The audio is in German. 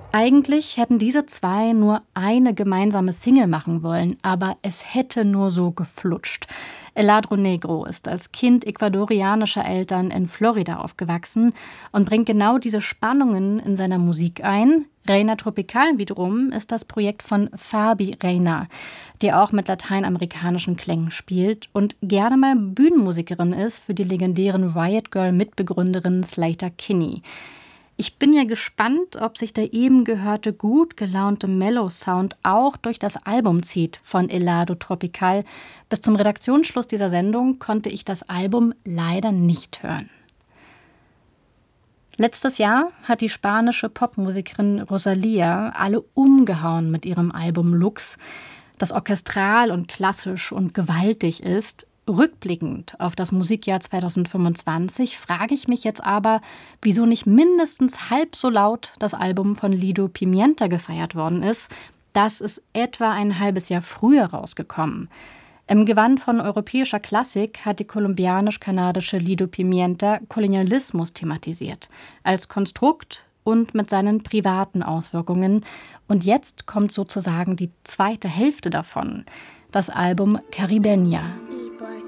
Eigentlich hätten diese zwei nur eine gemeinsame Single machen wollen, aber es hätte nur so geflutscht. Eladro Negro ist als Kind ecuadorianischer Eltern in Florida aufgewachsen und bringt genau diese Spannungen in seiner Musik ein. Reina Tropical wiederum ist das Projekt von Fabi Reina, die auch mit lateinamerikanischen Klängen spielt und gerne mal Bühnenmusikerin ist für die legendären Riot Girl-Mitbegründerin Slater Kinney. Ich bin ja gespannt, ob sich der eben gehörte, gut gelaunte Mellow-Sound auch durch das Album zieht von Helado Tropical. Bis zum Redaktionsschluss dieser Sendung konnte ich das Album leider nicht hören. Letztes Jahr hat die spanische Popmusikerin Rosalía alle umgehauen mit ihrem Album Lux, das orchestral und klassisch und gewaltig ist. Rückblickend auf das Musikjahr 2025 frage ich mich jetzt aber, wieso nicht mindestens halb so laut das Album von Lido Pimienta gefeiert worden ist. Das ist etwa ein halbes Jahr früher rausgekommen. Im Gewand von europäischer Klassik hat die kolumbianisch-kanadische Lido Pimienta Kolonialismus thematisiert, als Konstrukt und mit seinen privaten Auswirkungen. Und jetzt kommt sozusagen die zweite Hälfte davon, das Album Caribeña.